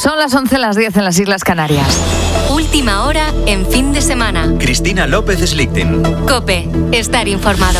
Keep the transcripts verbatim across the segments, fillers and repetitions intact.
Son las once, las diez en las Islas Canarias. Última hora en fin de semana. Cristina López Slichting. COPE. Estar informado.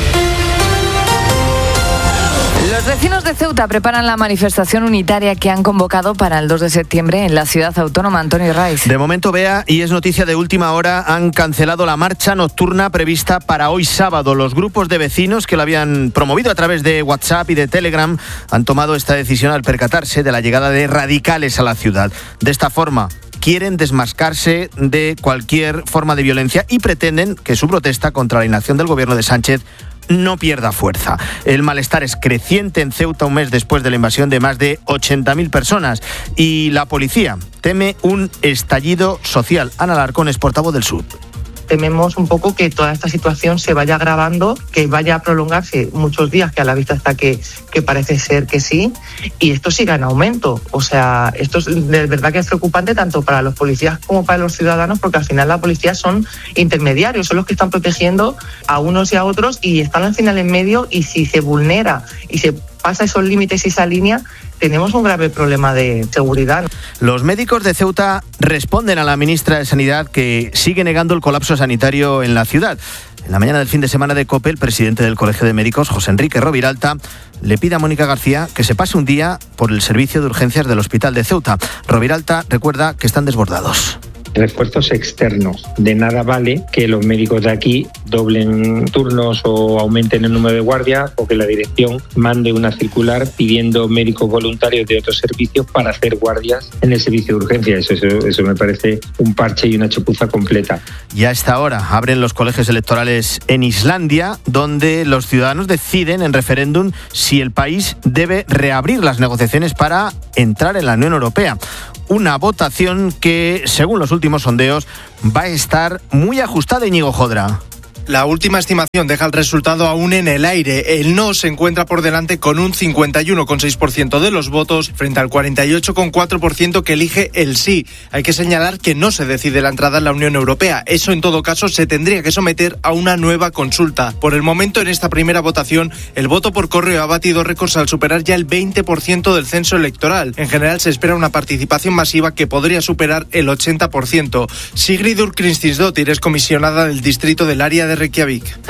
Los vecinos de Ceuta preparan la manifestación unitaria que han convocado para el dos de septiembre en la ciudad autónoma. Antonio Raiz. De momento, Bea, y es noticia de última hora, han cancelado la marcha nocturna prevista para hoy sábado. Los grupos de vecinos que lo habían promovido a través de WhatsApp y de Telegram han tomado esta decisión al percatarse de la llegada de radicales a la ciudad. De esta forma, quieren desmascarse de cualquier forma de violencia y pretenden que su protesta contra la inacción del gobierno de Sánchez no pierda fuerza. El malestar es creciente en Ceuta un mes después de la invasión de más de ochenta mil personas y la policía teme un estallido social. Ana Alarcón es portavoz del S U B. Tememos un poco que toda esta situación se vaya agravando, que vaya a prolongarse muchos días, que a la vista está que, que parece ser que sí, y esto siga en aumento. O sea, esto es de verdad que es preocupante tanto para los policías como para los ciudadanos, porque al final la policía son intermediarios, son los que están protegiendo a unos y a otros y están al final en medio, y si se vulnera y se pasa esos límites y esa línea, tenemos un grave problema de seguridad. Los médicos de Ceuta responden a la ministra de Sanidad, que sigue negando el colapso sanitario en la ciudad. En la mañana del fin de semana de COPE, el presidente del Colegio de Médicos, José Enrique Roviralta, le pide a Mónica García que se pase un día por el servicio de urgencias del Hospital de Ceuta. Roviralta recuerda que están desbordados. Refuerzos externos. De nada vale que los médicos de aquí doblen turnos o aumenten el número de guardias, o que la dirección mande una circular pidiendo médicos voluntarios de otros servicios para hacer guardias en el servicio de urgencia. Eso, eso, eso me parece un parche y una chapuza completa. Y a esta hora abren los colegios electorales en Islandia, donde los ciudadanos deciden en referéndum si el país debe reabrir las negociaciones para entrar en la Unión Europea. Una votación que, según los últimos sondeos, va a estar muy ajustada. Íñigo Jodra. La última estimación deja el resultado aún en el aire. El no se encuentra por delante con un cincuenta y uno coma seis por ciento de los votos frente al cuarenta y ocho coma cuatro por ciento que elige el sí. Hay que señalar que no se decide la entrada en la Unión Europea. Eso, en todo caso, se tendría que someter a una nueva consulta. Por el momento, en esta primera votación, el voto por correo ha batido récords al superar ya el veinte por ciento del censo electoral. En general, se espera una participación masiva que podría superar el ochenta por ciento. Sigridur Kristinsdóttir es comisionada del distrito del área de Reykjavik.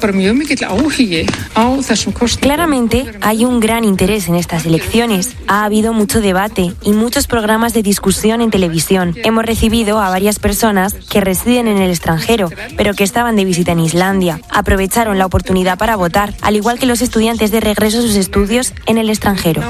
Claramente hay un gran interés en estas elecciones. Ha habido mucho debate y muchos programas de discusión en televisión. Hemos recibido a varias personas que residen en el extranjero, pero que estaban de visita en Islandia. Aprovecharon la oportunidad para votar, al igual que los estudiantes de regreso a sus estudios en el extranjero.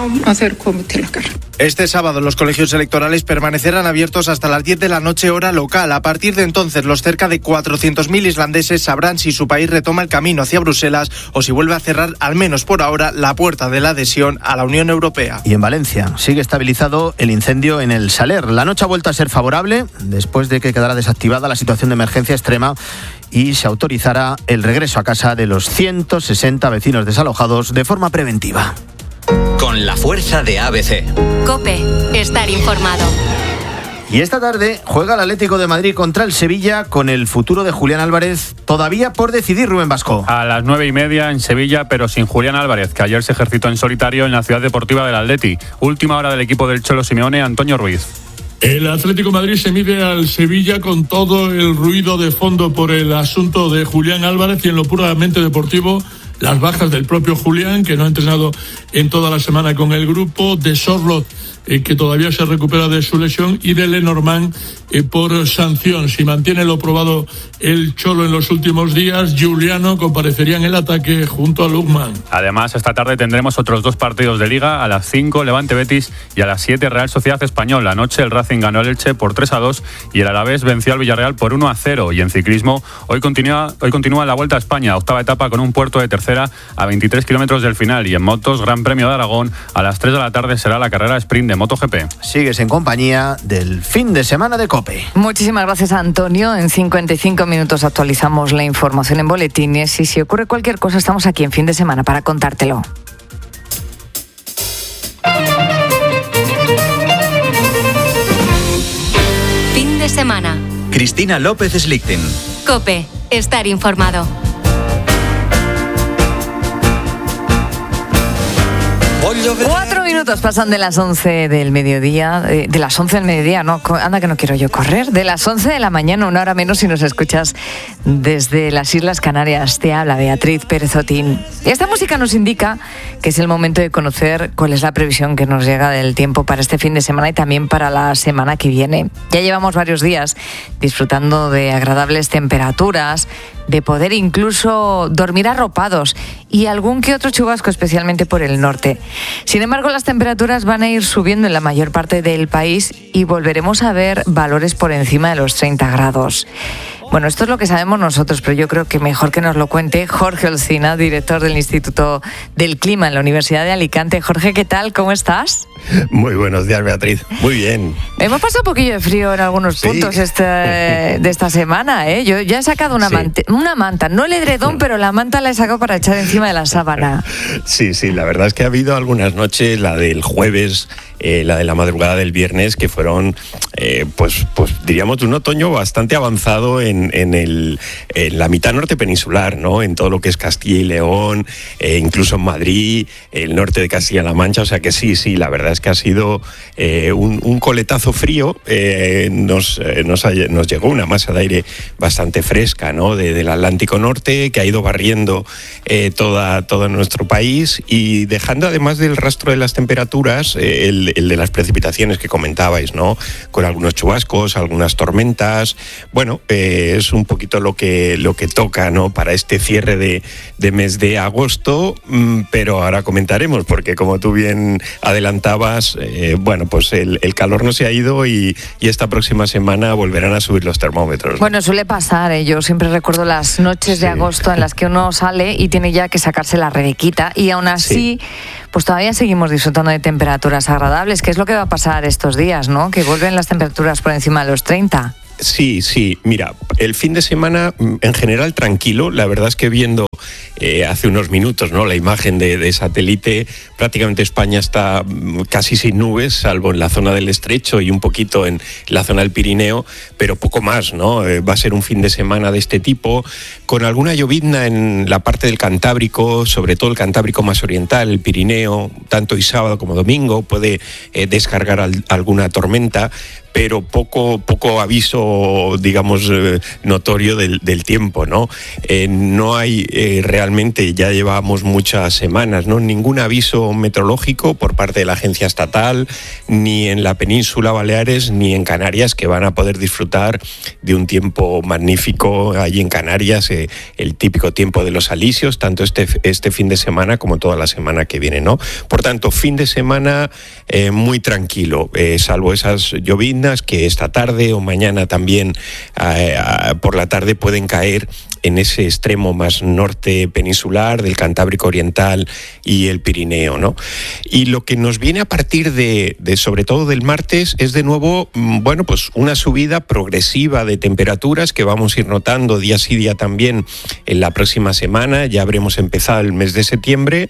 Este sábado los colegios electorales permanecerán abiertos hasta las diez de la noche hora local. A partir de entonces, los cerca de cuatrocientos mil islandeses sabrán si su país retoma el camino hacia Bruselas o si vuelve a cerrar, al menos por ahora, la puerta de la adhesión a la Unión Europea. Y en Valencia sigue estabilizado el incendio en el Saler. La noche ha vuelto a ser favorable después de que quedara desactivada la situación de emergencia extrema y se autorizará el regreso a casa de los ciento sesenta vecinos desalojados de forma preventiva. Con la fuerza de A B C. COPE. Estar informado. Y esta tarde juega el Atlético de Madrid contra el Sevilla, con el futuro de Julián Álvarez todavía por decidir, Rubén Vasco. A las nueve y media en Sevilla, pero sin Julián Álvarez, que ayer se ejercitó en solitario en la ciudad deportiva del Atleti. Última hora del equipo del Cholo Simeone, Antonio Ruiz. El Atlético de Madrid se mide al Sevilla con todo el ruido de fondo por el asunto de Julián Álvarez, y en lo puramente deportivo, las bajas del propio Julián, que no ha entrenado en toda la semana con el grupo, de Sorloth, eh, que todavía se recupera de su lesión, y de Lenormand eh, por sanción. Si mantiene lo probado el Cholo en los últimos días, Giuliano comparecería en el ataque junto a Lukman. Además, esta tarde tendremos otros dos partidos de Liga. A las cinco, Levante Betis, y a las siete, Real Sociedad Español. Anoche el Racing ganó al Elche por tres a dos y el Alavés venció al Villarreal por uno a cero. Y en ciclismo, hoy continúa, hoy continúa la Vuelta a España, octava etapa con un puerto de tercera a veintitrés kilómetros del final. Y en motos, Gran Premio de Aragón, a las tres de la tarde será la carrera sprint de MotoGP. Sigues en compañía del fin de semana de COPE. Muchísimas gracias, Antonio. En cincuenta y cinco minutos actualizamos la información en boletines, y si ocurre cualquier cosa estamos aquí en fin de semana para contártelo. Fin de semana. Cristina López Slichting. COPE. Estar informado. Cuatro minutos pasan de las once del mediodía, de, de las once del mediodía, no, anda que no quiero yo correr, de las once de la mañana, una hora menos si nos escuchas desde las Islas Canarias. Te habla Beatriz Pérez Otín. Esta música nos indica que es el momento de conocer cuál es la previsión que nos llega del tiempo para este fin de semana y también para la semana que viene. Ya llevamos varios días disfrutando de agradables temperaturas, de poder incluso dormir arropados y algún que otro chubasco, especialmente por el norte. Sin embargo, las temperaturas van a ir subiendo en la mayor parte del país y volveremos a ver valores por encima de los treinta grados. Bueno, esto es lo que sabemos nosotros, pero yo creo que mejor que nos lo cuente Jorge Olcina, director del Instituto del Clima en la Universidad de Alicante. Jorge, ¿qué tal? ¿Cómo estás? Muy buenos días, Beatriz. Muy bien. Hemos pasado un poquillo de frío en algunos sí. puntos este, de esta semana, ¿eh? Yo ya he sacado una, sí. manta, una manta, no el edredón, pero la manta la he sacado para echar encima de la sábana. Sí, sí, la verdad es que ha habido algunas noches, la del jueves, eh, la de la madrugada del viernes, que fueron, eh, pues, pues diríamos, de un otoño bastante avanzado en, en, el, en la mitad norte peninsular, ¿no? En todo lo que es Castilla y León, eh, incluso en Madrid, el norte de Castilla-La Mancha, o sea que sí, sí, la verdad es que ha sido eh, un, un coletazo frío, eh, nos, eh, nos, ha, nos llegó una masa de aire bastante fresca, ¿no? De, del Atlántico Norte, que ha ido barriendo eh, toda, todo nuestro país y dejando, además del rastro de las temperaturas, eh, el, el de las precipitaciones que comentabais, ¿no? Con algunos chubascos, algunas tormentas. Bueno, eh, es un poquito lo que, lo que toca, ¿no? Para este cierre de, de mes de agosto, mmm, pero ahora comentaremos, porque como tú bien adelantabas, Eh, bueno, pues el, el calor no se ha ido y, y esta próxima semana volverán a subir los termómetros, ¿no? Bueno, suele pasar, ¿eh? Yo siempre recuerdo las noches sí. de agosto en las que uno sale y tiene ya que sacarse la rebequita y aún así, sí. pues todavía seguimos disfrutando de temperaturas agradables, que es lo que va a pasar estos días, ¿no? Que vuelven las temperaturas por encima de los treinta. Sí, sí, mira, el fin de semana en general tranquilo, la verdad es que viendo eh, hace unos minutos, ¿no? La imagen de, de satélite, prácticamente España está casi sin nubes, salvo en la zona del Estrecho y un poquito en la zona del Pirineo, pero poco más, ¿no? Eh, va a ser un fin de semana de este tipo, con alguna llovizna en la parte del Cantábrico, sobre todo el Cantábrico más oriental, el Pirineo, tanto y sábado como domingo, puede eh, descargar al, alguna tormenta, pero poco, poco aviso, digamos, eh, notorio del, del tiempo, ¿no? Eh, no hay eh, realmente, ya llevamos muchas semanas, ¿no? Ningún aviso meteorológico por parte de la agencia estatal, ni en la península Baleares, ni en Canarias, que van a poder disfrutar de un tiempo magnífico allí en Canarias, eh, el típico tiempo de los alisios, tanto este, este fin de semana como toda la semana que viene, ¿no? Por tanto, fin de semana eh, muy tranquilo, eh, salvo esas llovinas que esta tarde o mañana también eh, por la tarde pueden caer en ese extremo más norte peninsular del Cantábrico Oriental y el Pirineo, ¿no? Y lo que nos viene a partir de, de sobre todo del martes es de nuevo, bueno, pues una subida progresiva de temperaturas que vamos a ir notando día sí día también en la próxima semana. Ya habremos empezado el mes de septiembre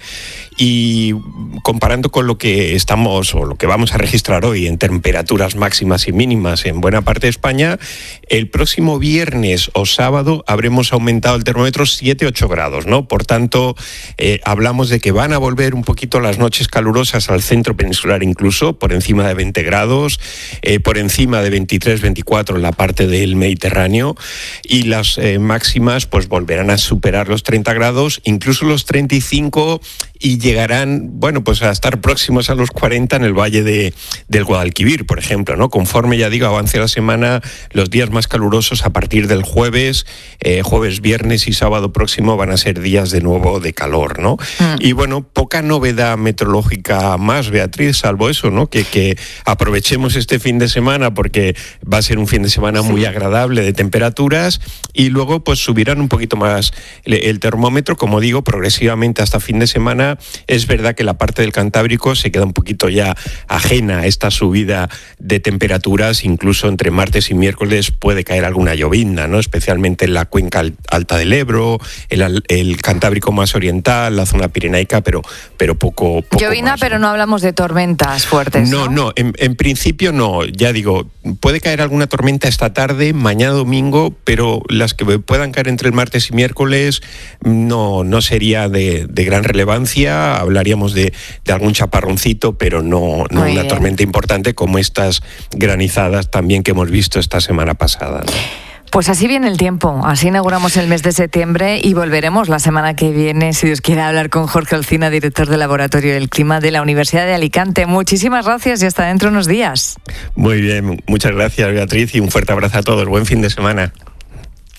y comparando con lo que estamos o lo que vamos a registrar hoy en temperaturas máximas y mínimas en buena parte de España, el próximo viernes o sábado habremos aumentado el termómetro siete ocho grados, ¿no? Por tanto, eh, hablamos de que van a volver un poquito las noches calurosas al centro peninsular, incluso por encima de veinte grados, eh, por encima de veintitrés, veinticuatro en la parte del Mediterráneo, y las eh, máximas pues volverán a superar los treinta grados, incluso los treinta y cinco, y llegarán, bueno, pues a estar próximos a los cuarenta en el valle de, del Guadalquivir, por ejemplo, ¿no? Conforme, ya digo, avance la semana, los días más calurosos a partir del jueves, eh, jueves, viernes y sábado próximo van a ser días de nuevo de calor, ¿no? Mm. Y bueno, poca novedad meteorológica más, Beatriz, salvo eso, ¿no? Que, que aprovechemos este fin de semana porque va a ser un fin de semana sí. muy agradable de temperaturas y luego pues subirán un poquito más el, el termómetro, como digo, progresivamente hasta fin de semana. Es verdad que la parte del Cantábrico se queda un poquito ya ajena a esta subida de temperaturas, incluso entre martes y miércoles puede caer alguna llovizna, ¿no? Especialmente en la cuenca alta del Ebro, el, el Cantábrico más oriental, la zona pirenaica, pero, pero poco, poco Llovina, más, pero ¿no? no hablamos de tormentas fuertes. No, no, no en, en principio no. Ya digo, puede caer alguna tormenta esta tarde, mañana domingo, pero las que puedan caer entre el martes y miércoles no, no sería de, de gran relevancia. Hablaríamos de, de algún chaparroncito, pero no, no una bien. tormenta importante como estas granizadas también que hemos visto esta semana pasada, ¿no? Pues así viene el tiempo, así inauguramos el mes de septiembre y volveremos la semana que viene, si Dios quiere, a hablar con Jorge Olcina, director del Laboratorio del Clima de la Universidad de Alicante. Muchísimas gracias y hasta dentro de unos días. Muy bien, muchas gracias, Beatriz, y un fuerte abrazo a todos. Buen fin de semana.